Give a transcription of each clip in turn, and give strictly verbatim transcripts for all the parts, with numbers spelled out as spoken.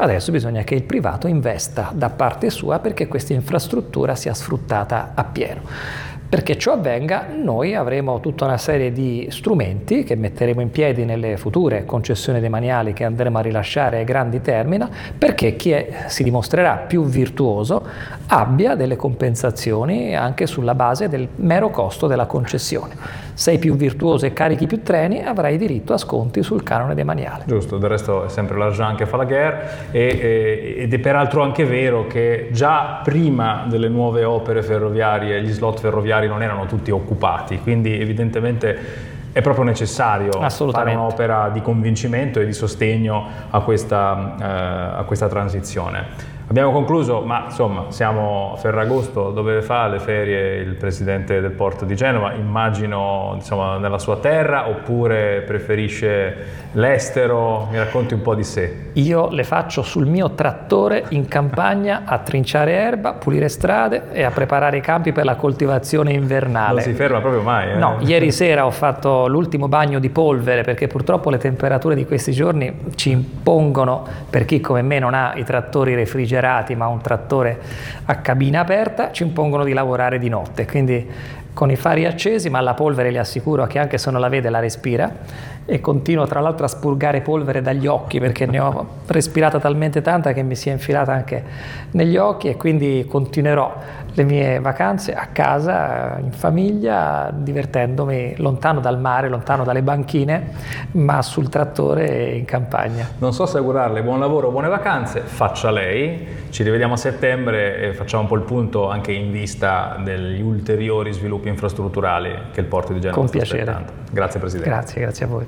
Adesso bisogna che il privato investa da parte sua perché questa infrastruttura sia sfruttata appieno. Perché ciò avvenga, noi avremo tutta una serie di strumenti che metteremo in piedi nelle future concessioni demaniali che andremo a rilasciare ai grandi terminal, perché chi è, si dimostrerà più virtuoso abbia delle compensazioni anche sulla base del mero costo della concessione. Sei più virtuoso e carichi più treni, avrai diritto a sconti sul canone demaniale. Giusto, del resto è sempre l'argent che fa la guerra, e, e, ed è peraltro anche vero che già prima delle nuove opere ferroviarie gli slot ferroviari non erano tutti occupati, quindi evidentemente è proprio necessario fare un'opera di convincimento e di sostegno a questa, eh, a questa transizione. Abbiamo concluso, ma insomma siamo a Ferragosto, dove fa le ferie il presidente del porto di Genova? Immagino insomma nella sua terra, oppure preferisce l'estero? Mi racconti un po' di sé. Io le faccio sul mio trattore in campagna a trinciare erba, pulire strade e a preparare i campi per la coltivazione invernale. Non si ferma proprio mai, eh? No, ieri sera ho fatto l'ultimo bagno di polvere perché purtroppo le temperature di questi giorni ci impongono, per chi come me non ha i trattori refrigerati ma un trattore a cabina aperta, ci impongono di lavorare di notte, quindi con i fari accesi, ma la polvere le assicuro che anche se non la vede la respira, e continuo tra l'altro a spurgare polvere dagli occhi perché ne ho respirata talmente tanta che mi si è infilata anche negli occhi, e quindi continuerò le mie vacanze a casa, in famiglia, divertendomi lontano dal mare, lontano dalle banchine, ma sul trattore e in campagna. Non so se augurarle buon lavoro, buone vacanze, faccia lei. Ci rivediamo a settembre e facciamo un po' il punto anche in vista degli ulteriori sviluppi infrastrutturali che il porto di Genova Con sta piacere. aspettando. Grazie Presidente. Grazie, grazie a voi.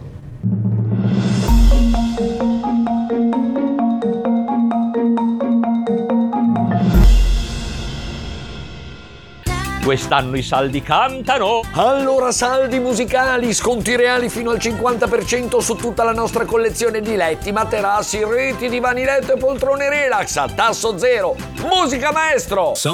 Quest'anno i saldi cantano. Allora saldi musicali, sconti reali fino al cinquanta per cento su tutta la nostra collezione di letti, materassi, reti, divani letto e poltrone relax a tasso zero. Musica maestro!